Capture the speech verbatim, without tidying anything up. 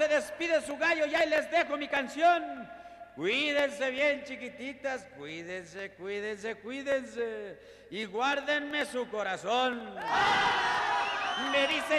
se despide su gallo y ahí les dejo mi canción. Cuídense bien, chiquititas, cuídense, cuídense, cuídense y guárdenme su corazón. Me dicen